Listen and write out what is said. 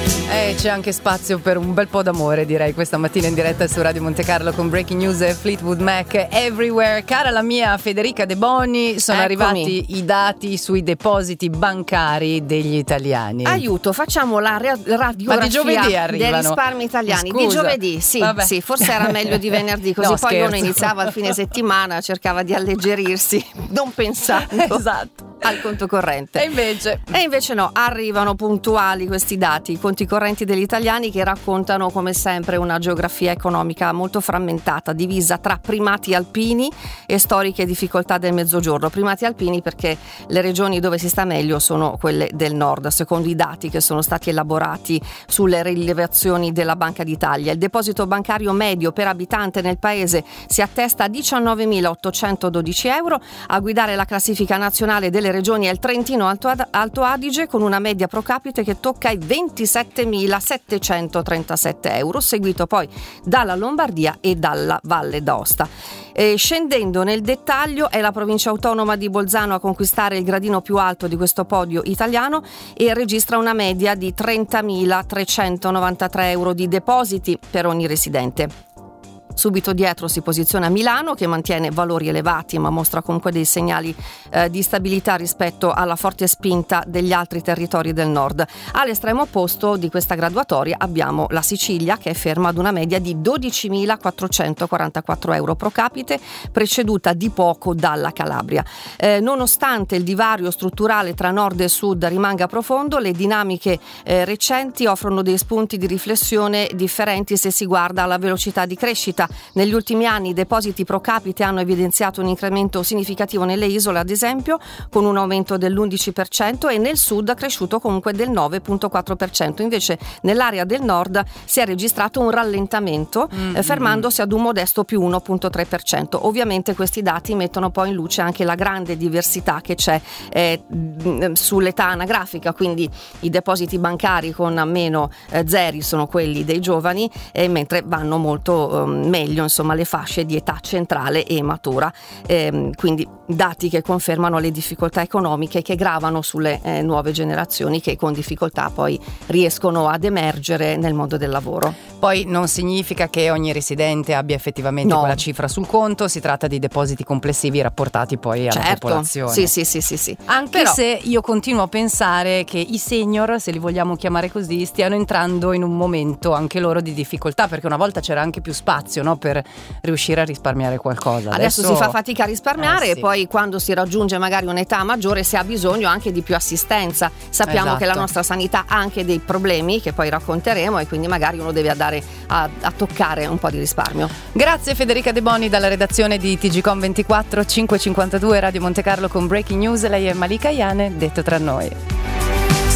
C'è anche spazio per un bel po' d'amore, direi, questa mattina in diretta su Radio Monte Carlo con Breaking News e Fleetwood Mac Everywhere. Cara la mia Federica De Boni, sono arrivati i dati sui depositi bancari degli italiani. Aiuto, facciamo la radiografia. Ma di giovedì arrivano dei risparmi italiani. Scusa. Di giovedì, sì, forse era meglio di venerdì, così No, poi scherzo. uno iniziava il fine settimana, cercava di alleggerirsi, non pensando al conto corrente. E invece no, arrivano puntuali questi dati, i conti correnti degli italiani, che raccontano come sempre una geografia economica molto frammentata, divisa tra primati alpini e storiche difficoltà del Mezzogiorno. Primati alpini perché le regioni dove si sta meglio sono quelle del nord, secondo i dati che sono stati elaborati sulle rilevazioni della Banca d'Italia. Il deposito bancario medio per abitante nel paese si attesta a 19.812 euro. A guidare la classifica nazionale delle regioni è il Trentino Alto Adige, con una media pro capite che tocca i 27.737 euro, seguito poi dalla Lombardia e dalla Valle d'Aosta. Scendendo nel dettaglio, è la provincia autonoma di Bolzano a conquistare il gradino più alto di questo podio italiano e registra una media di 30.393 euro di depositi per ogni residente. Subito dietro si posiziona Milano, che mantiene valori elevati ma mostra comunque dei segnali di stabilità rispetto alla forte spinta degli altri territori del nord. All'estremo opposto di questa graduatoria abbiamo la Sicilia, che è ferma ad una media di 12.444 euro pro capite, preceduta di poco dalla Calabria. Nonostante il divario strutturale tra nord e sud rimanga profondo, le dinamiche recenti offrono dei spunti di riflessione differenti se si guarda alla velocità di crescita. Negli ultimi anni i depositi pro capite hanno evidenziato un incremento significativo nelle isole, ad esempio, con un aumento dell'11%, e nel sud ha cresciuto comunque del 9,4%. Invece nell'area del nord si è registrato un rallentamento, fermandosi ad un modesto più 1,3%. Ovviamente questi dati mettono poi in luce anche la grande diversità che c'è sull'età anagrafica, quindi i depositi bancari con meno zeri sono quelli dei giovani, mentre vanno molto meglio, insomma, le fasce di età centrale e matura, quindi dati che confermano le difficoltà economiche che gravano sulle nuove generazioni, che con difficoltà poi riescono ad emergere nel mondo del lavoro. Poi non significa che ogni residente abbia effettivamente quella cifra sul conto, si tratta di depositi complessivi rapportati poi alla popolazione. Sì. Anche se io continuo a pensare che i senior, se li vogliamo chiamare così, stiano entrando in un momento anche loro di difficoltà, perché una volta c'era anche più spazio, no, per riuscire a risparmiare qualcosa. Adesso si fa fatica a risparmiare e poi quando si raggiunge magari un'età maggiore si ha bisogno anche di più assistenza. Sappiamo che la nostra sanità ha anche dei problemi che poi racconteremo, e quindi magari uno deve andare a toccare un po' di risparmio. Grazie Federica De Boni dalla redazione di TGcom 24 552 Radio Monte Carlo con Breaking News. Lei è Malika Iane, detto tra noi.